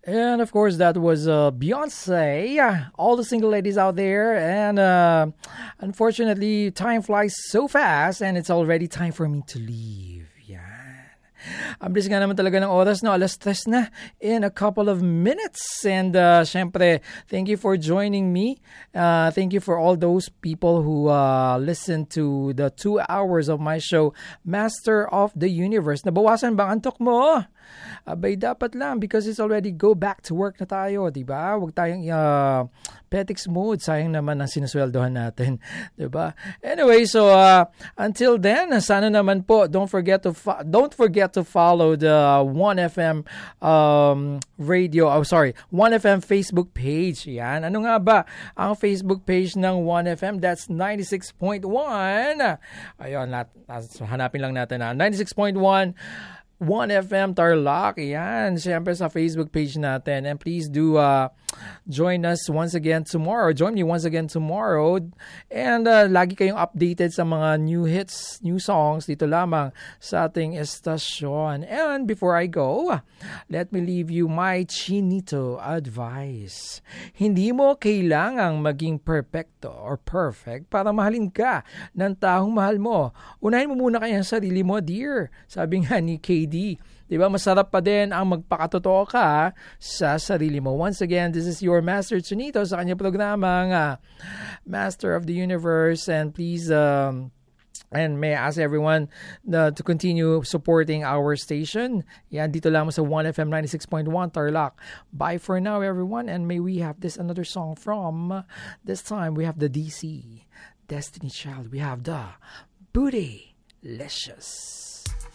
And of course, that was Beyonce. All the single ladies out there. And unfortunately, time flies so fast and it's already time for me to leave. Yan. Ang bilis nga naman talaga ng oras, no? Alas 3 na in a couple of minutes. And syempre, thank you for joining me. Thank you for all those people who listen to the 2 hours of my show, Master of the Universe. Nabawasan ba ang antok mo? Abay, dapat lang because it's already go back to work na tayo, diba? Huwag tayong petics mode. Sayang naman ang sinusweldohan natin, diba? Anyway, so until then, sana naman po, don't forget to follow the 1FM radio, 1FM Facebook page. Yan. Ano nga ba ang Facebook page ng 1FM? That's 96.1. Ayun, hanapin lang natin 96.1 1FM Tarlac. Yan, siyempre sa Facebook page natin. And please do join us once again tomorrow. Join me once again tomorrow. And lagi kayong updated sa mga new hits, new songs dito lamang sa ating estasyon. And before I go, let me leave you my chinito advice. Hindi mo kailangang maging perfecto or perfect para mahalin ka ng taong mahal mo. Unahin mo muna kaya ang sarili mo, dear. Sabi nga ni KD. Diba, masarap pa din ang magpakatotoo ka sa sarili mo. Once again, this is your Master Chinito sa kanyang programang Master of the Universe. And please, and may I ask everyone to continue supporting our station. Yan, dito lang sa 1FM 96.1 Tarlac. Bye for now, everyone. And may we have another song from, this time we have the DC, Destiny Child. We have the Bootylicious.